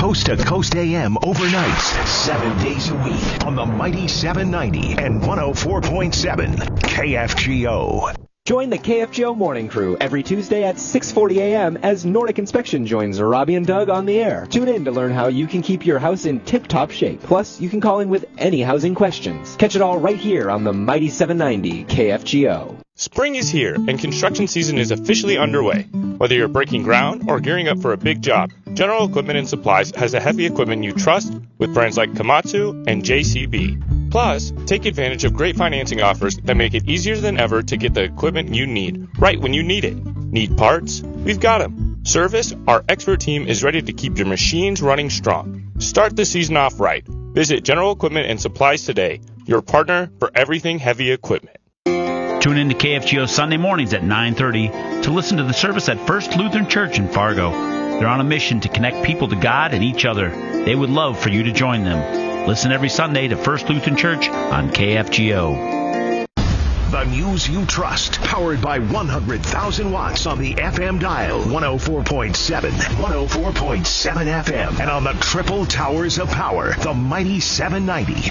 Coast to Coast AM overnights, 7 days a week on the mighty 790 and 104.7 KFGO. Join the KFGO Morning Crew every Tuesday at 6:40 a.m. as Nordic Inspection joins Robbie and Doug on the air. Tune in to learn how you can keep your house in tip-top shape. Plus, you can call in with any housing questions. Catch it all right here on the mighty 790 KFGO. Spring is here, and construction season is officially underway. Whether you're breaking ground or gearing up for a big job, General Equipment and Supplies has the heavy equipment you trust with brands like Komatsu and JCB. Plus, take advantage of great financing offers that make it easier than ever to get the equipment you need, right when you need it. Need parts? We've got them. Service? Our expert team is ready to keep your machines running strong. Start the season off right. Visit General Equipment and Supplies today, your partner for everything heavy equipment. Tune in to KFGO Sunday mornings at 9:30 to listen to the service at First Lutheran Church in Fargo. They're on a mission to connect people to God and each other. They would love for you to join them. Listen every Sunday to First Lutheran Church on KFGO. The news you trust, powered by 100,000 watts on the FM dial, 104.7, 104.7 FM, and on the triple towers of power, the mighty 790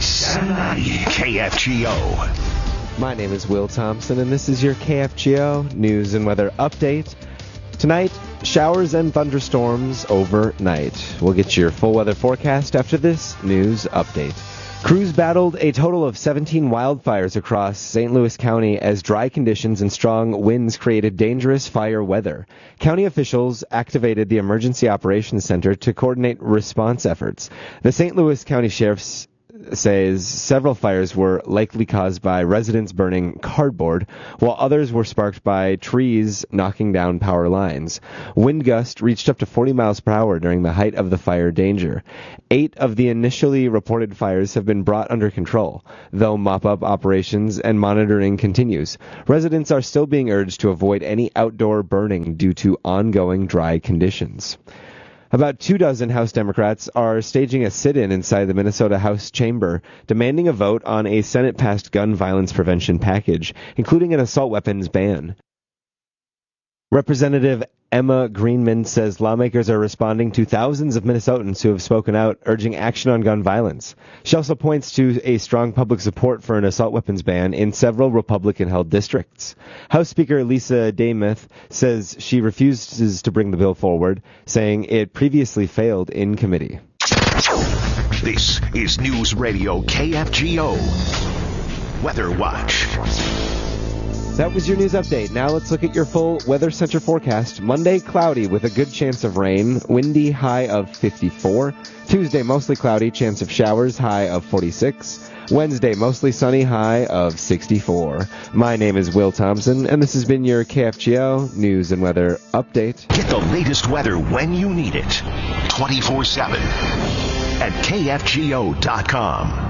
KFGO. My name is Will Thompson, and this is your KFGO News and Weather Update. Tonight, showers and thunderstorms overnight. We'll get your full weather forecast after this news update. Crews battled a total of 17 wildfires across St. Louis County as dry conditions and strong winds created dangerous fire weather. County officials activated the Emergency Operations Center to coordinate response efforts. The St. Louis County Sheriff's says several fires were likely caused by residents burning cardboard, while others were sparked by trees knocking down power lines. Wind gusts reached up to 40 miles per hour during the height of the fire danger. 8 of the initially reported fires have been brought under control, though mop-up operations and monitoring continues. Residents are still being urged to avoid any outdoor burning due to ongoing dry conditions. About 24 House Democrats are staging a sit-in inside the Minnesota House chamber, demanding a vote on a Senate-passed gun violence prevention package, including an assault weapons ban. Representative Emma Greenman says lawmakers are responding to thousands of Minnesotans who have spoken out, urging action on gun violence. She also points to a strong public support for an assault weapons ban in several Republican-held districts. House Speaker Lisa Demuth says she refuses to bring the bill forward, saying it previously failed in committee. This is News Radio KFGO Weather Watch. That was your news update. Now let's look at your full Weather Center forecast. Monday, cloudy with a good chance of rain, windy, high of 54. Tuesday, mostly cloudy, chance of showers, high of 46. Wednesday, mostly sunny, high of 64. My name is Will Thompson, and this has been your KFGO News and Weather Update. Get the latest weather when you need it, 24/7 at KFGO.com.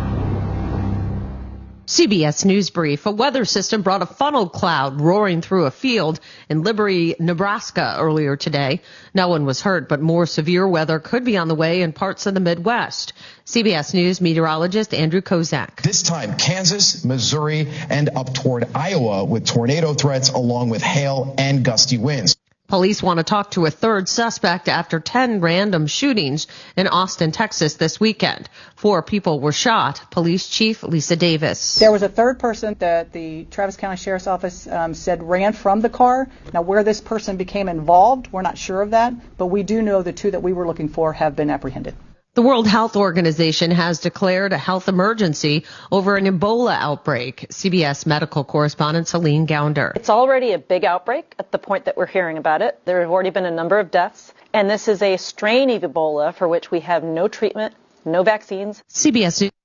CBS News Brief. A weather system brought a funnel cloud roaring through a field in Liberty, Nebraska earlier today. No one was hurt, but more severe weather could be on the way in parts of the Midwest. CBS News meteorologist Andrew Kozak. This time, Kansas, Missouri, and up toward Iowa with tornado threats along with hail and gusty winds. Police want to talk to a third suspect after 10 random shootings in Austin, Texas this weekend. 4 people were shot. Police Chief Lisa Davis. There was a third person that the Travis County Sheriff's Office said ran from the car. Now, where this person became involved, we're not sure of that, but we do know the 2 that we were looking for have been apprehended. The World Health Organization has declared a health emergency over an Ebola outbreak. CBS medical correspondent Celine Gounder. It's already a big outbreak at the point that we're hearing about it. There have already been a number of deaths, and this is a strain of Ebola for which we have no treatment, no vaccines. CBS